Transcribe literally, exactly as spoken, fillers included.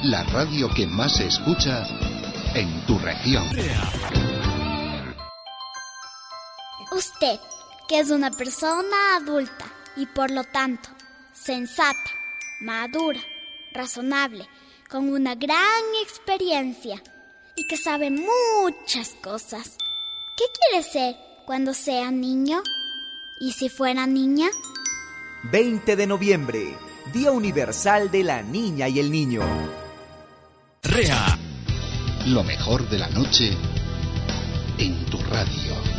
La radio que más se escucha en tu región. Usted, que es una persona adulta y por lo tanto sensata, madura, razonable, con una gran experiencia y que sabe muchas cosas. ¿Qué quiere ser cuando sea niño? ¿Y si fuera niña? veinte de noviembre, Día Universal de la Niña y el Niño. R E A. Lo mejor de la noche en tu radio.